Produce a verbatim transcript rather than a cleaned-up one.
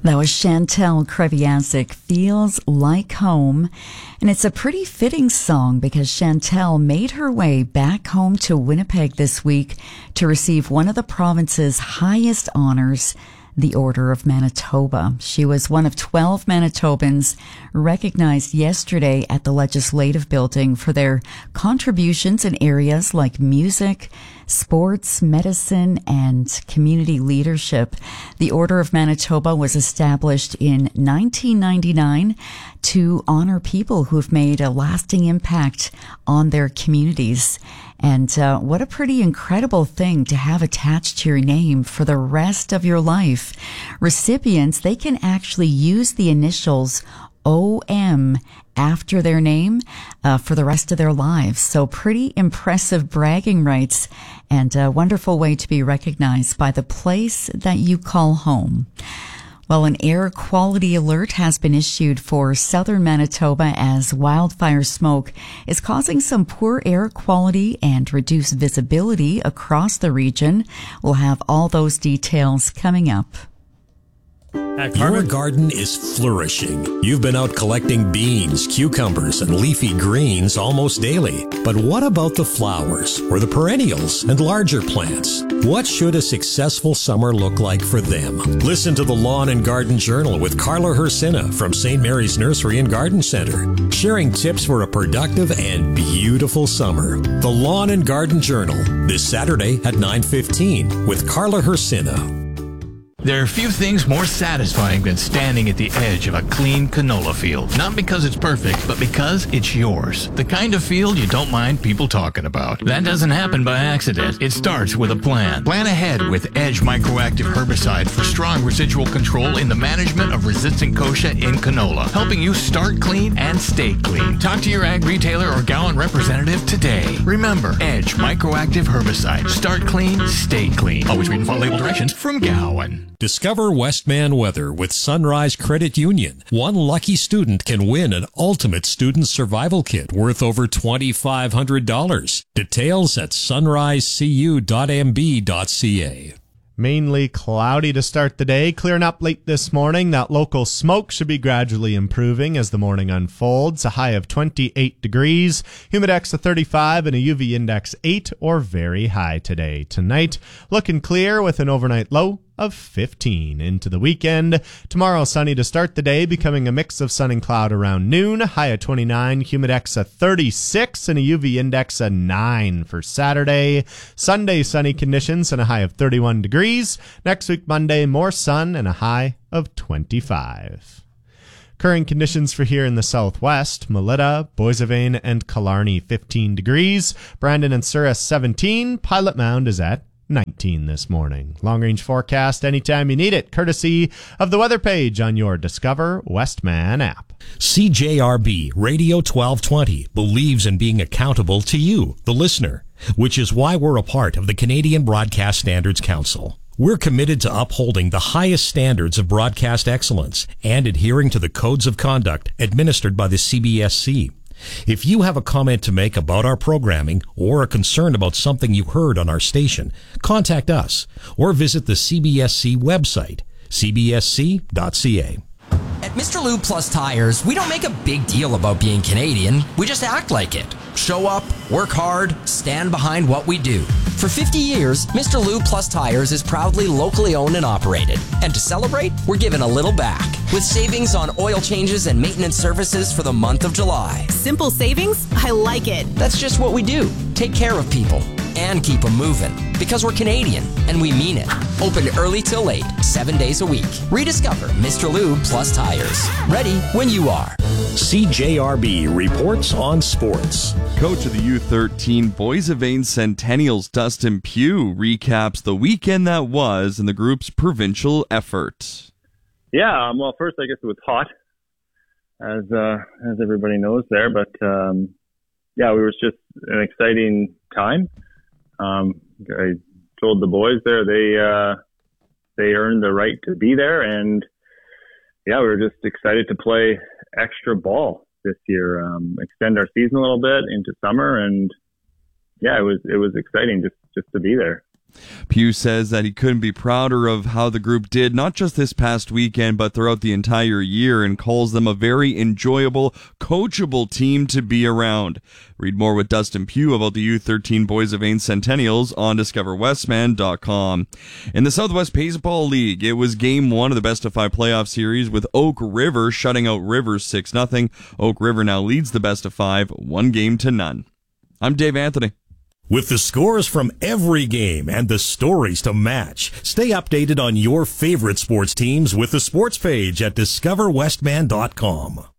That was Chantal Kreviazuk, Feels Like Home. And it's a pretty fitting song because Chantal made her way back home to Winnipeg this week to receive one of the province's highest honors, the Order of Manitoba. She was one of twelve Manitobans recognized yesterday at the Legislative Building for their contributions in areas like music, sports, medicine, and community leadership. The Order of Manitoba was established in nineteen ninety-nine to honor people who've made a lasting impact on their communities. And uh, what a pretty incredible thing to have attached to your name for the rest of your life. Recipients, they can actually use the initials O M after their name uh, for the rest of their lives. So pretty impressive bragging rights and a wonderful way to be recognized by the place that you call home. Well, an air quality alert has been issued for southern Manitoba as wildfire smoke is causing some poor air quality and reduced visibility across the region. We'll have all those details coming up. Your garden is flourishing. You've been out collecting beans, cucumbers, and leafy greens almost daily. But what about the flowers, or the perennials, and larger plants? What should a successful summer look like for them? Listen to the Lawn and Garden Journal with Carla Hersina from Saint Mary's Nursery and Garden Center, sharing tips for a productive and beautiful summer. The Lawn and Garden Journal, this Saturday at nine fifteen with Carla Hersina. There are few things more satisfying than standing at the edge of a clean canola field. Not because it's perfect, but because it's yours. The kind of field you don't mind people talking about. That doesn't happen by accident. It starts with a plan. Plan ahead with Edge Microactive Herbicide for strong residual control in the management of resistant kochia in canola, helping you start clean and stay clean. Talk to your ag retailer or Gowan representative today. Remember, Edge Microactive Herbicide. Start clean, stay clean. Always read and follow label directions from Gowan. Discover Westman Weather with Sunrise Credit Union. One lucky student can win an ultimate student survival kit worth over twenty-five hundred dollars. Details at sunrise c u dot m b dot c a. Mainly cloudy to start the day, clearing up late this morning. That local smoke should be gradually improving as the morning unfolds. A high of twenty-eight degrees, humidex of thirty-five, and a U V index eight or very high today. Tonight, looking clear with an overnight low of fifteen. Into the weekend, tomorrow sunny to start the day, becoming a mix of sun and cloud around noon. High of twenty-nine, humidex of thirty-six, and a U V index of nine for Saturday. Sunday, sunny conditions and a high of thirty-one degrees. Next week, Monday, more sun and a high of twenty-five. Current conditions for here in the southwest: Melita, Boissevain, and Killarney fifteen degrees. Brandon and Surrey seventeen. Pilot Mound is at nineteen this morning. Long-range forecast anytime you need it, courtesy of the weather page on your Discover Westman app. C J R B Radio twelve twenty believes in being accountable to you, the listener, which is why we're a part of the Canadian Broadcast Standards Council. We're committed to upholding the highest standards of broadcast excellence and adhering to the codes of conduct administered by the C B S C. If you have a comment to make about our programming or a concern about something you heard on our station, contact us or visit the C B S C website, c b s c dot c a. At Mister Lube Plus Tires, we don't make a big deal about being Canadian. We just act like it. Show up, work hard, stand behind what we do. For fifty years, Mister Lube Plus Tires is proudly locally owned and operated. And to celebrate, we're giving a little back with savings on oil changes and maintenance services for the month of July. Simple savings? I like it. That's just what we do. Take care of people and keep them moving. Because we're Canadian, and we mean it. Open early till late, seven days a week. Rediscover Mister Lube Plus Tires. Ready when you are. C J R B reports on sports. Coach of the U thirteen Boissevain Centennials, Dustin Pugh, recaps the weekend that was in the group's provincial effort. Yeah, um, well, first I guess it was hot, as uh, as everybody knows there, but um, yeah, it was just an exciting time. Um, I told the boys there they uh, they earned the right to be there, and yeah, we were just excited to play extra ball this year, um, extend our season a little bit into summer, and yeah, it was it was exciting just just to be there. Pugh says that he couldn't be prouder of how the group did, not just this past weekend, but throughout the entire year, and calls them a very enjoyable, coachable team to be around. Read more with Dustin Pugh about the U thirteen Boys of Ain Centennials on discover westman dot com. In the Southwest Baseball League, it was game one of the best of five playoff series with Oak River shutting out Rivers six nothing. Oak River now leads the best of five, one game to none. I'm Dave Anthony. With the scores from every game and the stories to match, stay updated on your favorite sports teams with the sports page at discover westman dot com.